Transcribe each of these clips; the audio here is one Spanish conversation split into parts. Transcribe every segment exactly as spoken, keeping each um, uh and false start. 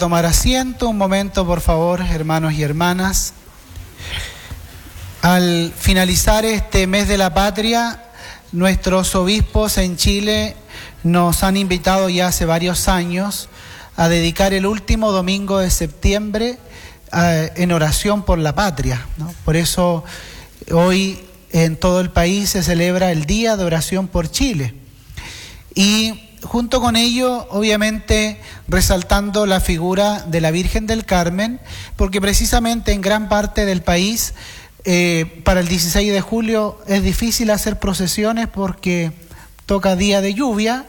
Tomar asiento un momento, por favor, hermanos y hermanas. Al finalizar este mes de la patria, nuestros obispos en Chile nos han invitado ya hace varios años a dedicar el último domingo de septiembre eh, en oración por la patria, ¿no? Por eso hoy en todo el país se celebra el Día de Oración por Chile. Y junto con ello, obviamente, resaltando la figura de la Virgen del Carmen, porque precisamente en gran parte del país, eh, para el dieciséis de julio es difícil hacer procesiones porque toca día de lluvia,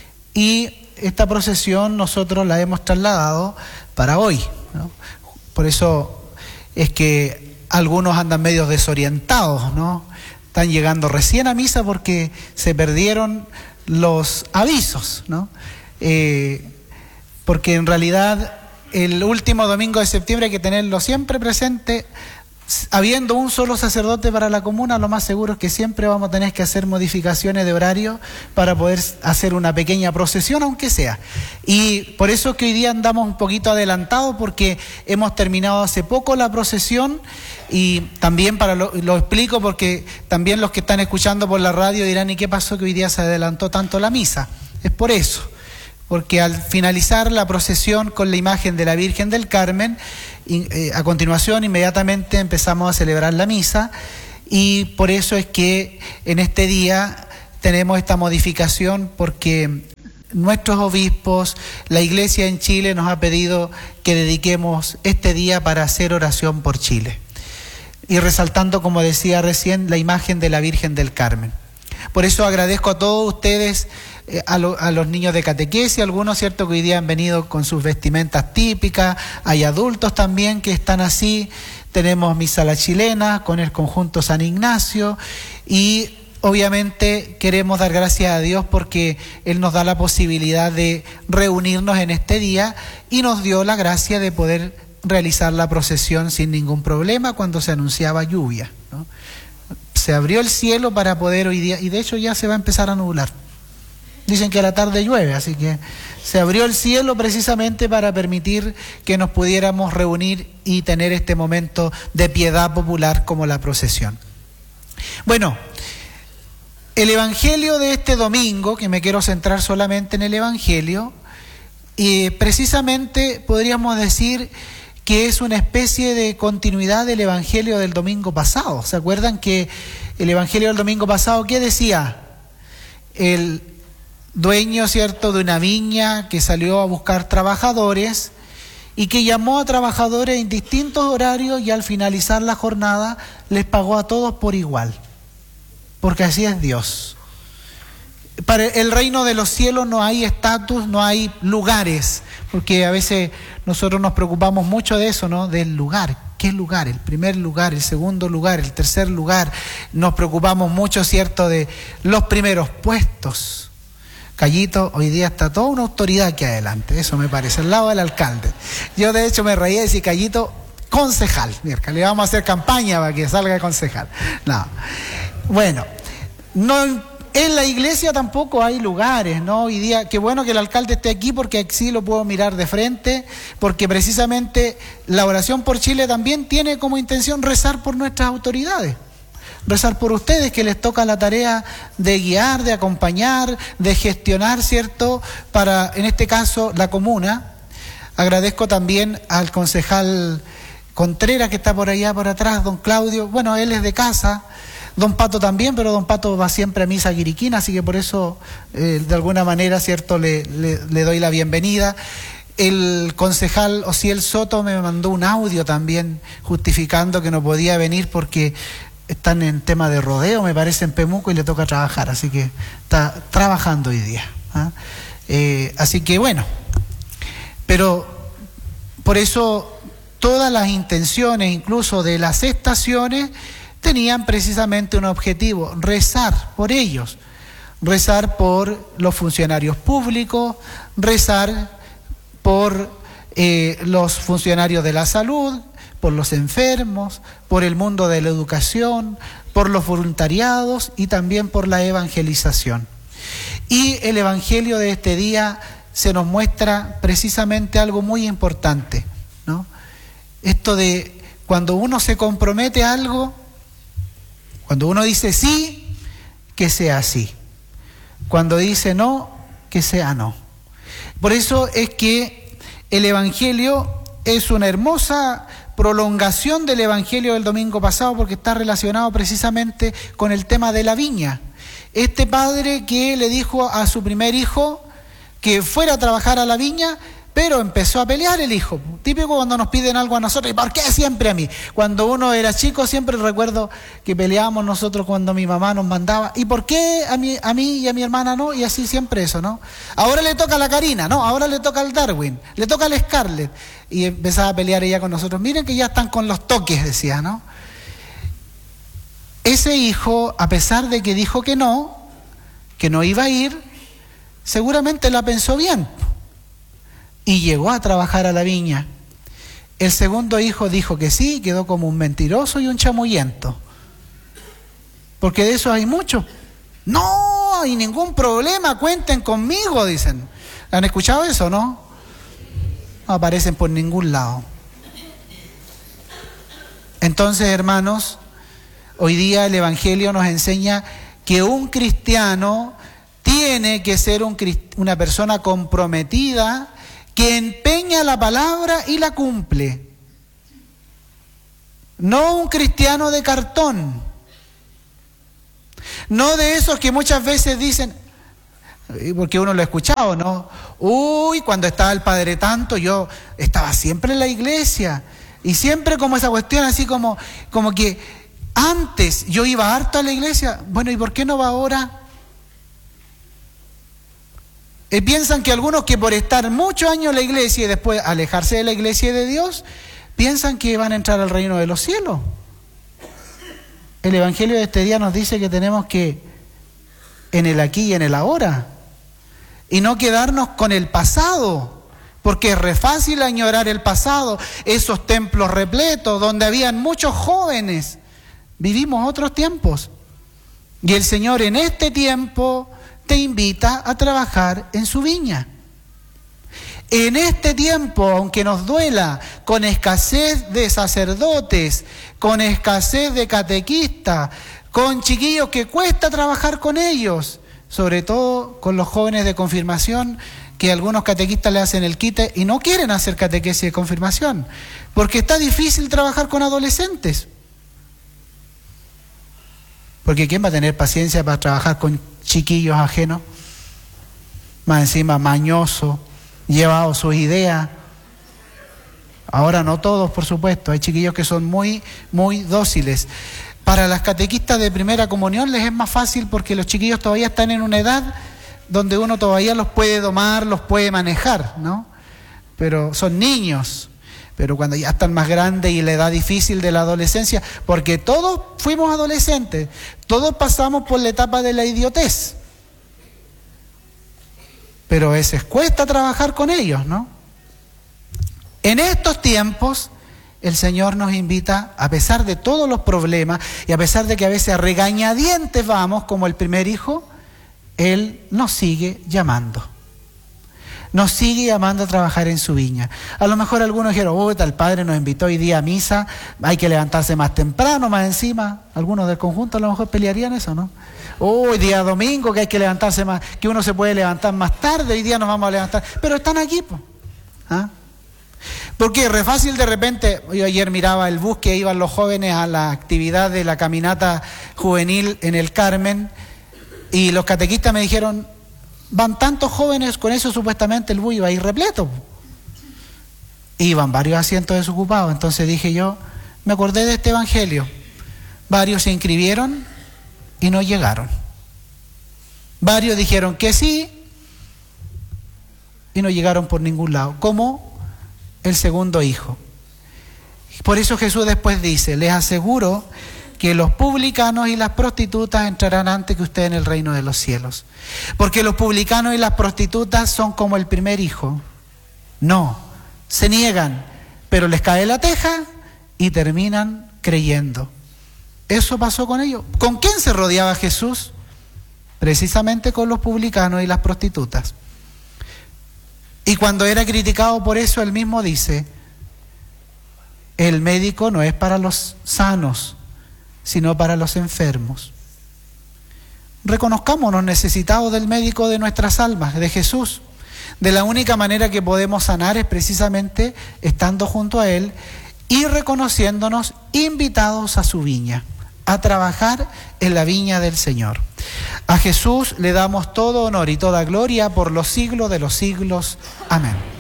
y esta procesión nosotros la hemos trasladado para hoy, ¿no? Por eso es que algunos andan medio desorientados, ¿no? Están llegando recién a misa porque se perdieron los avisos, ¿no? Eh, porque en realidad el último domingo de septiembre hay que tenerlo siempre presente. Habiendo un solo sacerdote para la comuna, lo más seguro es que siempre vamos a tener que hacer modificaciones de horario para poder hacer una pequeña procesión, aunque sea. Y por eso es que hoy día andamos un poquito adelantados, porque hemos terminado hace poco la procesión. Y también para lo, lo explico porque también los que están escuchando por la radio dirán: ¿y qué pasó que hoy día se adelantó tanto la misa? Es por eso, porque al finalizar la procesión con la imagen de la Virgen del Carmen, y, eh, a continuación inmediatamente empezamos a celebrar la misa, y por eso es que en este día tenemos esta modificación, porque nuestros obispos, la Iglesia en Chile nos ha pedido que dediquemos este día para hacer oración por Chile. Y resaltando, como decía recién, la imagen de la Virgen del Carmen. Por eso agradezco a todos ustedes, eh, a, lo, a los niños de catequesis, algunos, cierto, que hoy día han venido con sus vestimentas típicas, hay adultos también que están así, tenemos misa la chilena con el conjunto San Ignacio, y obviamente queremos dar gracias a Dios porque Él nos da la posibilidad de reunirnos en este día y nos dio la gracia de poder realizar la procesión sin ningún problema cuando se anunciaba lluvia, ¿no? Se abrió el cielo para poder hoy día, y de hecho ya se va a empezar a nublar. Dicen que a la tarde llueve, así que se abrió el cielo precisamente para permitir que nos pudiéramos reunir y tener este momento de piedad popular como la procesión. Bueno, el Evangelio de este domingo, que me quiero centrar solamente en el Evangelio, y precisamente podríamos decir que es una especie de continuidad del Evangelio del domingo pasado. ¿Se acuerdan que el Evangelio del domingo pasado, qué decía? El dueño, cierto, de una viña que salió a buscar trabajadores y que llamó a trabajadores en distintos horarios, y al finalizar la jornada les pagó a todos por igual, porque así es Dios. Para el reino de los cielos no hay estatus, no hay lugares, porque a veces nosotros nos preocupamos mucho de eso, ¿no? Del lugar. ¿Qué lugar? El primer lugar, el segundo lugar, el tercer lugar. Nos preocupamos mucho, ¿cierto?, de los primeros puestos. Cayito, hoy día está toda una autoridad aquí adelante, eso me parece, al lado del alcalde. Yo de hecho me reí de decir: Cayito, concejal. Mira, le vamos a hacer campaña para que salga de concejal. No. Bueno, no. En la iglesia tampoco hay lugares, ¿no? Hoy día, qué bueno que el alcalde esté aquí porque así lo puedo mirar de frente, porque precisamente la oración por Chile también tiene como intención rezar por nuestras autoridades, rezar por ustedes, que les toca la tarea de guiar, de acompañar, de gestionar, ¿cierto?, para, en este caso, la comuna. Agradezco también al concejal Contreras, que está por allá, por atrás, don Claudio. Bueno, él es de casa. Don Pato también, pero don Pato va siempre a misa guiriquina, así que por eso, eh, de alguna manera, cierto, le, le, le doy la bienvenida. El concejal Osiel Soto me mandó un audio también justificando que no podía venir porque están en tema de rodeo, me parece, en Pemuco, y le toca trabajar, así que está trabajando hoy día, ¿ah? Eh, así que bueno, pero por eso todas las intenciones, incluso de las estaciones, tenían precisamente un objetivo: rezar por ellos, rezar por los funcionarios públicos, rezar por eh, los funcionarios de la salud, por los enfermos, por el mundo de la educación, por los voluntariados y también por la evangelización. Y el Evangelio de este día se nos muestra precisamente algo muy importante, ¿no? Esto de cuando uno se compromete a algo, cuando uno dice sí, que sea así. Cuando dice no, que sea no. Por eso es que el Evangelio es una hermosa prolongación del Evangelio del domingo pasado, porque está relacionado precisamente con el tema de la viña. Este padre que le dijo a su primer hijo que fuera a trabajar a la viña, pero empezó a pelear el hijo. Típico cuando nos piden algo a nosotros, ¿y por qué siempre a mí? Cuando uno era chico siempre recuerdo que peleábamos nosotros cuando mi mamá nos mandaba, ¿y por qué a mí, a mí y a mi hermana no? Y así siempre eso, ¿no? Ahora le toca a la Karina, no, ahora le toca al Darwin, le toca al Scarlett. Y empezaba a pelear ella con nosotros. Miren que ya están con los toques, decía, ¿no? Ese hijo, a pesar de que dijo que no, que no iba a ir, seguramente la pensó bien y llegó a trabajar a la viña. El segundo hijo dijo que sí, quedó como un mentiroso y un chamullento, porque de eso hay muchos. No hay ningún problema, cuenten conmigo, dicen. ¿Han escuchado eso, no? No aparecen por ningún lado. Entonces, hermanos, hoy día el Evangelio nos enseña que un cristiano tiene que ser un, una persona comprometida, que empeña la palabra y la cumple. No un cristiano de cartón. No de esos que muchas veces dicen, porque uno lo ha escuchado, ¿no? Uy, cuando estaba el Padre Tanto, yo estaba siempre en la iglesia. Y siempre como esa cuestión así como, como que antes yo iba harto a la iglesia. Bueno, ¿y por qué no va ahora? Y piensan que algunos que por estar muchos años en la iglesia y después alejarse de la iglesia y de Dios, piensan que van a entrar al reino de los cielos. El Evangelio de este día nos dice que tenemos que, en el aquí y en el ahora, y no quedarnos con el pasado, porque es re fácil añorar el pasado, esos templos repletos donde habían muchos jóvenes. Vivimos otros tiempos, y el Señor en este tiempo te invita a trabajar en su viña. En este tiempo, aunque nos duela, con escasez de sacerdotes, con escasez de catequistas, con chiquillos que cuesta trabajar con ellos, sobre todo con los jóvenes de confirmación, que algunos catequistas le hacen el quite y no quieren hacer catequesis de confirmación, porque está difícil trabajar con adolescentes. Porque ¿quién va a tener paciencia para trabajar con chiquillos ajenos? Más encima mañoso, llevado sus ideas. Ahora no todos, por supuesto, hay chiquillos que son muy, muy dóciles. Para las catequistas de primera comunión les es más fácil porque los chiquillos todavía están en una edad donde uno todavía los puede domar, los puede manejar, ¿no? Pero son niños. Pero cuando ya están más grandes y la edad difícil de la adolescencia, porque todos fuimos adolescentes, todos pasamos por la etapa de la idiotez. Pero a veces cuesta trabajar con ellos, ¿no? En estos tiempos, el Señor nos invita, a pesar de todos los problemas, y a pesar de que a veces a regañadientes vamos, como el primer hijo, Él nos sigue llamando. Nos sigue llamando a trabajar en su viña. A lo mejor algunos dijeron, oh, tal padre nos invitó hoy día a misa, hay que levantarse más temprano, más encima. Algunos del conjunto a lo mejor pelearían eso, ¿no? Oh, hoy día domingo que hay que levantarse más, que uno se puede levantar más tarde, hoy día nos vamos a levantar. Pero están aquí, pues. ¿Ah? Porque es re fácil de repente, yo ayer miraba el bus que iban los jóvenes a la actividad de la caminata juvenil en el Carmen, y los catequistas me dijeron, van tantos jóvenes, con eso supuestamente el bus iba a ir repleto. Iban varios asientos desocupados. Entonces dije yo, me acordé de este evangelio. Varios se inscribieron y no llegaron. Varios dijeron que sí y no llegaron por ningún lado, como el segundo hijo. Por eso Jesús después dice, les aseguro que los publicanos y las prostitutas entrarán antes que usted en el reino de los cielos. Porque los publicanos y las prostitutas son como el primer hijo. No, se niegan, pero les cae la teja y terminan creyendo. Eso pasó con ellos. ¿Con quién se rodeaba Jesús? Precisamente con los publicanos y las prostitutas. Y cuando era criticado por eso, él mismo dice, el médico no es para los sanos, sino para los enfermos. Reconozcámonos necesitados del médico de nuestras almas, de Jesús. De la única manera que podemos sanar es precisamente estando junto a Él y reconociéndonos invitados a su viña, a trabajar en la viña del Señor. A Jesús le damos todo honor y toda gloria por los siglos de los siglos. Amén.